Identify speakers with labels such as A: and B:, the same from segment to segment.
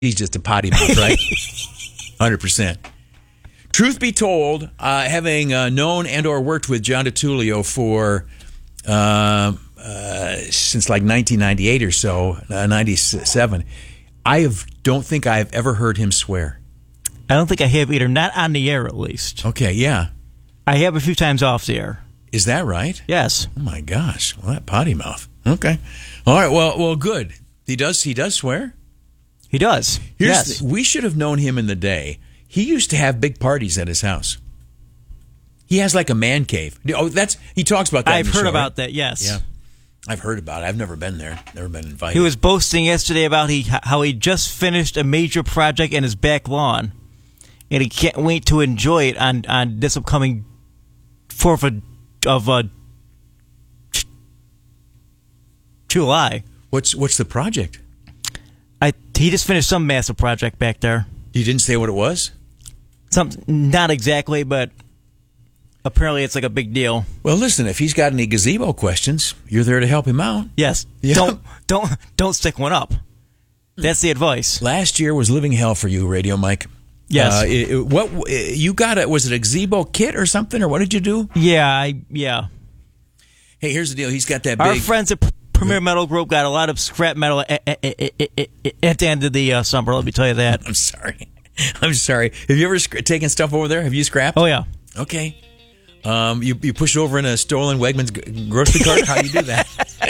A: He's just a potty mouth, right? 100%. Truth be told, having known and or worked with John DiTullio for since like 1998 or so, 97, don't think I've ever heard him swear.
B: I don't think I have either. Not on the air, at least.
A: Okay, yeah.
B: I have a few times off the air.
A: Is that right?
B: Yes.
A: Oh my gosh! Well, that potty mouth. Okay. All right. Well, good. He does swear.
B: He does. Yes.
A: We should have known him in the day. He used to have big parties at his house. He has like a man cave. Oh, he talks about that.
B: I've heard about that. Yes.
A: Yeah. I've heard about it. I've never been there. Never been invited.
B: He was boasting yesterday about how he just finished a major project in his back lawn, and he can't wait to enjoy it on this upcoming 4th of July.
A: What's the project?
B: He just finished some massive project back there.
A: You didn't say what it was?
B: Not exactly, but apparently it's like a big deal.
A: Well, listen, if he's got any gazebo questions, you're there to help him out.
B: Yes. Yeah. Don't stick one up. That's the advice.
A: Last year was living hell for you, Radio Mike.
B: Yes.
A: What you got? Was it a gazebo kit or something, or what did you do?
B: Yeah.
A: Hey, here's the deal. He's got that
B: Our
A: big...
B: friends at Premier Metal Group got a lot of scrap metal at the end of the summer, let me tell you that.
A: I'm sorry. Have you ever taken stuff over there? Have you scrapped?
B: Oh, yeah.
A: Okay. You push it over in a stolen Wegmans grocery cart? How do you do that?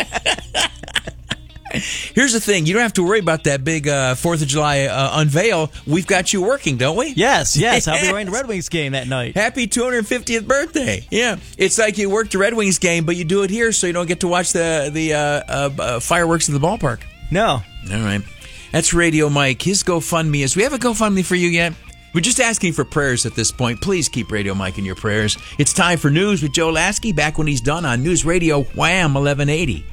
A: Here's the thing. You don't have to worry about that big 4th of July unveil. We've got you working, don't we?
B: Yes. I'll be running the Red Wings game that night.
A: Happy 250th birthday. Yeah. It's like you work the Red Wings game, but you do it here so you don't get to watch the fireworks in the ballpark.
B: No.
A: All right. That's Radio Mike. His GoFundMe is... We have a GoFundMe for you yet? We're just asking for prayers at this point. Please keep Radio Mike in your prayers. It's time for news with Joe Lasky, back when he's done on News Radio Wham 1180.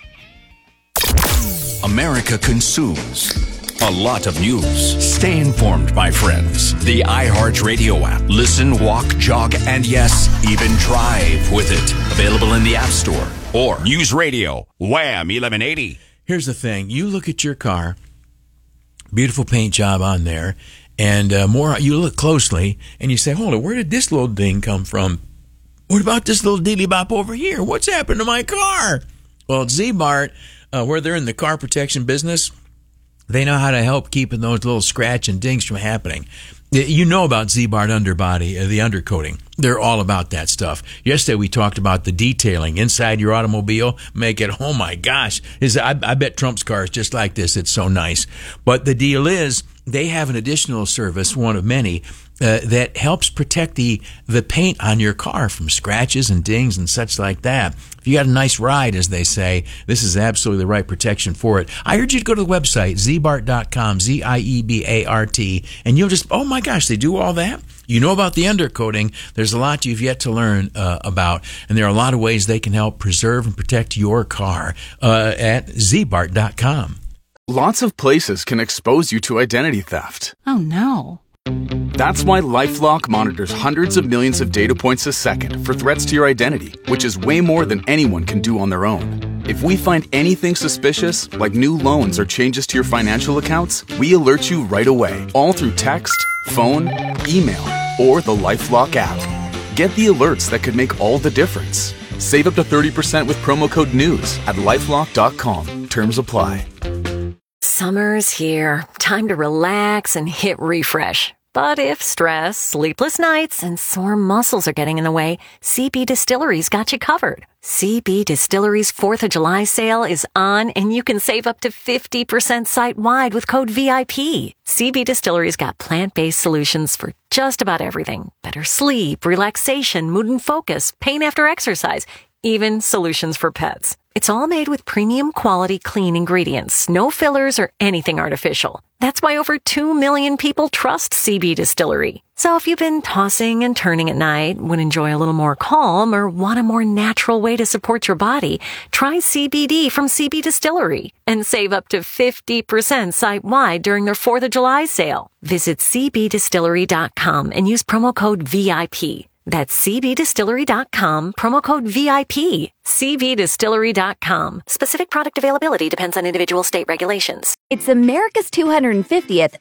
C: America consumes a lot of news. Stay informed, my friends. The iHeartRadio app. Listen, walk, jog, and yes, even drive with it. Available in the App Store or News Radio Wham 1180.
A: Here's the thing. You look at your car, beautiful paint job on there, and you look closely, and you say, hold on, where did this little ding come from? What about this little dilly bop over here? What's happened to my car? Well, Z-Mart, where they're in the car protection business, they know how to help keeping those little scratch and dings from happening. You know about Z-Mart underbody, the undercoating. They're all about that stuff. Yesterday we talked about the detailing inside your automobile. Make it, oh my gosh. I bet Trump's car is just like this. It's so nice. But the deal is, they have an additional service, one of many, that helps protect the paint on your car from scratches and dings and such like that. If you got a nice ride, as they say, this is absolutely the right protection for it. I urge you to go to the website, zbart.com, ZIEBART, and you'll just, oh my gosh, they do all that? You know about the undercoating. There's a lot you've yet to learn about, and there are a lot of ways they can help preserve and protect your car at zbart.com.
D: Lots of places can expose you to identity theft.
E: Oh, no.
D: That's why LifeLock monitors hundreds of millions of data points a second for threats to your identity, which is way more than anyone can do on their own. If we find anything suspicious, like new loans or changes to your financial accounts, we alert you right away, all through text, phone, email, or the LifeLock app. Get the alerts that could make all the difference. Save up to 30% with promo code NEWS at LifeLock.com. Terms apply.
F: Summer's here. Time to relax and hit refresh. But if stress, sleepless nights, and sore muscles are getting in the way, CB Distillery's got you covered. CB Distillery's 4th of July sale is on, and you can save up to 50% site-wide with code VIP. CB Distillery's got plant-based solutions for just about everything. Better sleep, relaxation, mood and focus, pain after exercise, even solutions for pets. It's all made with premium quality clean ingredients, no fillers or anything artificial. That's why over 2 million people trust CB Distillery. So if you've been tossing and turning at night, would enjoy a little more calm, or want a more natural way to support your body, try CBD from CB Distillery and save up to 50% site-wide during their 4th of July sale. Visit cbdistillery.com and use promo code VIP. That's cbdistillery.com, promo code VIP. cbdistillery.com. Specific product availability depends on individual state regulations.
E: It's America's 250th